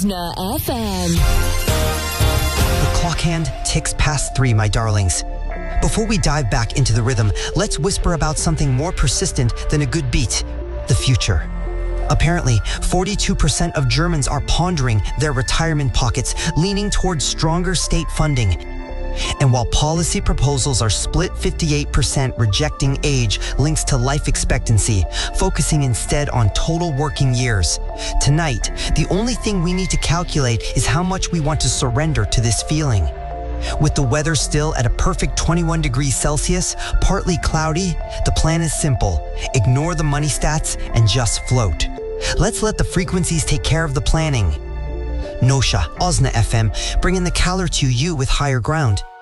Osna FM. The clock hand ticks past 3, my darlings. Before we dive back into the rhythm, let's whisper about something more persistent than a good beat: the future. Apparently, 42% of Germans are pondering their retirement pockets, leaning towards stronger state funding. And while policy proposals are split 58% rejecting age links to life expectancy, focusing instead on total working years, tonight, the only thing we need to calculate is how much we want to surrender to this feeling. With the weather still at a perfect 21 degrees Celsius, partly cloudy, the plan is simple: ignore the money stats and just float. Let's let the frequencies take care of the planning. Nosha, Osna FM, bringing the color to you with higher ground.